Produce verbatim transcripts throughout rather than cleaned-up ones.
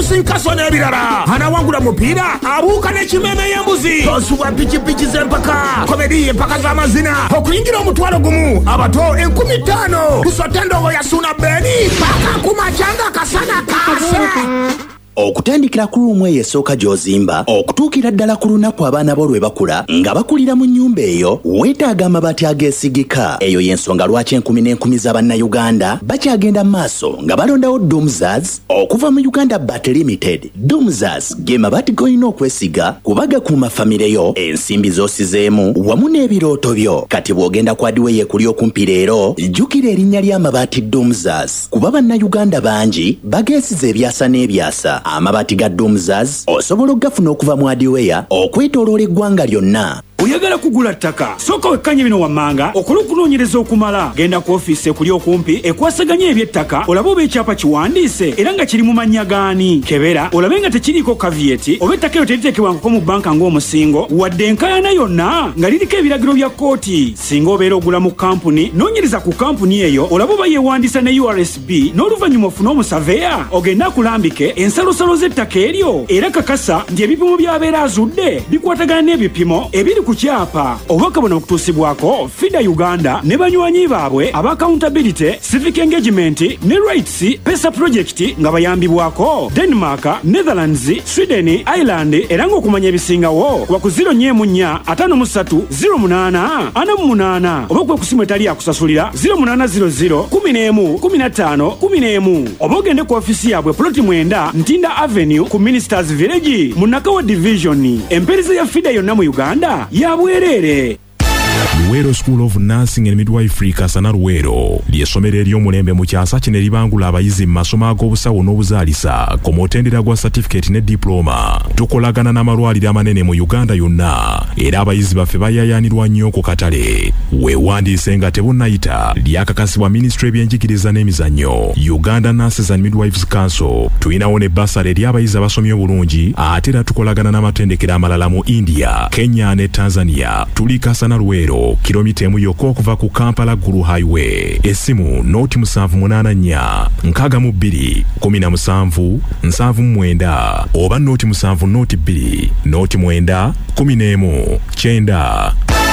sinkaso n'ebirala. Anawangula mupiira abuuka n'ekimeme y'embuzi. Tosubwa pikipiki z'empaka, komedi empaka z'amazina, okuyingira omutwalo gumu, abato enkumi ttaano. Tusota endogo ya Suna Beni paka kumachanga kasana kase. Okutandikira ku lumu eyo esooka gy'ozimba okutuukira ddala ku lunaku abaana bo lwe bakula nga bakulira mu nnyumba eyo weetaaga amabaati ageesigika. Eyo y'ensonga lwaki enkumi n'enkumi z'Abannayuganda bakyagenda mu maaso nga balondawo Doomsdays okuva mu Uganda Bat Limited. Doomsdays ge mabaati g'olina okwesiga kuba gakuuma famire yo, ensimbi z'osizeemu wamu n'ebirooto byo. Kati bw'ogenda ku Adway ekuli okumpi leero jjukira erinnya ly'amabaati Doomsdays kuba Bannayuganda bangi bageesiza ebyasa n'ebyasa. Amabaati ga Doomsdays osobola okugafuna okuva mu Adway okwetooloola eggwanga lyonna. Oyagala kugula ttaka sooka wekkanye bino wammanga okola okunoonyereza okumala. Genda ku ofiisi ekuli okumpi ekwasaganya eby'ettaka olabe oba ekyapa kiwandiise era nga kiri mu mannya gaani. Kebera olabe nga tekiriiko kavieti oba ettaka eyo teriteekebwangako mu bbanka ng'omusingo wadde enkaayana yonna nga liriko ebiragiro bya kkooti. Singa obeera ogula mu kampuni noonyereza ku kampuni eyo olabe oba yeewandiisa ne U R S B n'oluvannyuma ofune omusaveya ogenda akulambike ensalosalo z'ettaka eryo era kakasa nti ebipimo by'abeera azudde bikwatagana n'ebipimo ebiri ku kyapa. Obubaka buno okutuusibwako Fida Uganda ne banywanyi baabwe aba accountability, civic engagement ne rights pesa project nga bayambibwako Denmark, Netherlands, Sweden, Ireland era ng'okumanya ebisingawo kuba ku zero nnya nnya ataano mu ssatu zero munaana ana mu munaana oba kwe kusimu etali yakusasulira zero munaana zero zero kumi n'emu kumi na ttaano kumi n'emu oba ogende ku ofisi yaabwe ploti mwenda Ntinda Avenue ku Ministers Village mu Nakawa Division. Empeereza ya Fida yonna mu Uganda ya bwerere. Luwero School of Nursing and Midwifery Kasana Luwero ly'essomero ery'omulembe mu kyasa kino eribangula abayizi mu masomo ag'obusawo n'obuzaalisa ku mutendera gwa certificate ne diploma. Tukolagana n'amalwaliro amanene mu Uganda yonna era abayizi baffe bayayaanirwa nnyo ku katale. Weewandiise nga tebunnayita lyakakasibwa Ministry y'ebyenjigiriza n'emizannyo Uganda Nurses and Midwives Council. Tulinawo ne basale eri abayizi abasomye obulungi ate era tukolagana n'amatendekero amalala mu India, Kenya ne Tanzania. Tuli Kasana Luwero kilomita emu yokka okuva ku Kampala Gulu Highway. Essimu noti musanvu munaana nnya nkaaga mu bbiri kumi na musanvu nsanvu mu mwenda oba noti musanvu noti bbiri noti mwenda kumi n'emu kyenda.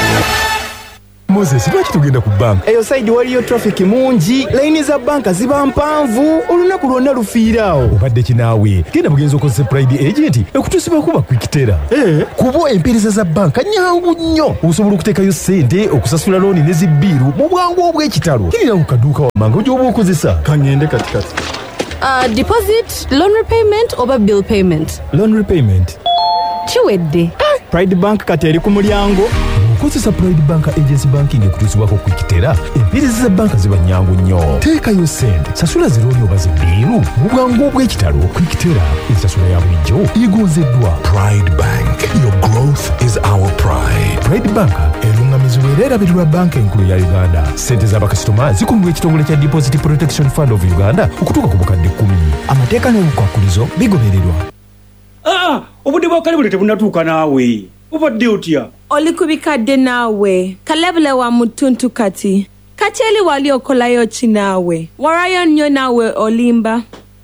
Moses, lwaki tugenda ku banka? Eyo side waliyo traffic mungi, layini za banka ziba mpanvu, olunaku lwonna lufiiraawo. Obadde kinaawe, genda bugenzi okozesa Pride Agent ekutusiba kuba kwikitera. Eh, kubo empeereza za banka nyangu nnyo. Osobola okuteekayo ssente, okusasula looni ne zibbiiru mu bwangu obw'ekitalo. Kirira ku kaduuka wammanga gy'oba okozesa. Kangende katikati. Uh, deposit, loan repayment oba bill payment? Loan repayment. Kiwedde. Pride Bank kati eri ku mulyango. Kozesa Pride Bank Agency Banking ekutuusibwako kwikitera. Empeereza za banka ziba nyangu nnyo. Teekayo ssente, sasula zirooni oba zibbiiru mu bwangu obw'ekitalo. Kwikitera ensasula ya bulijjo egonzeddwa. Pride Bank, your growth is our pride. Pride Bank erungamizibwa era erabirirwa banka enkulu ya Uganda. Ssente z'abakasitoma zikuumibwa ekitongole kya Deposit Protection Fund of Uganda okutuuka ku bukadde kkumi. Amateeka n'obukwakulizo bigobererwa. Ah, obudde bwa kale bule tebunnatuuka naawe. Obadde otya? Oli kubikadde naawe. Kalebule wa mutuntu kati. Kati eli wali okolayo ki naawe. Warayo nnyo naawe olimba.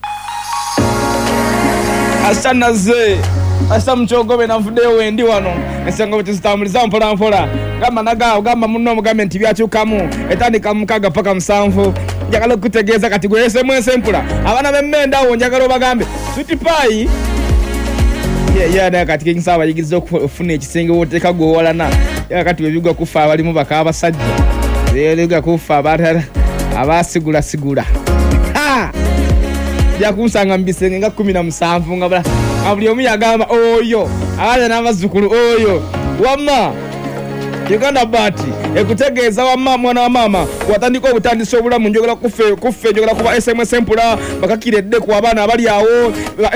Asana ze. Asa mchogobe na mfudewe ndi wano. Esengo wetu zitamuliza mpola mpola. Gamba naga ugamba muno mugambe nti byakyukamu. Etandika mukaga paka musanvu. Njagala kutegeeza kati gwe S M S empula. Abana bemmenda wo njagala bagambe. Sweet pie. Yeah, yeah, na katika nsaba yigizo kufuna ekisenge woteka go walana. Ya kati webigwa kufa abalimu bakaba sajja. Leega kufa abatara abasigula sigula. Ha! Ya kusanga mbisenge nga kumi na musanvu ngabala. Abuli omu yagamba oyo. Abale n'abazukulu oyo. Wamma. Uganda Bati ekutegeeza wamma mwana wa mama watandika obutandisa obulamu njogera kufe kufe njogera kuba S M S empula bakakiredde ku abaana abali awo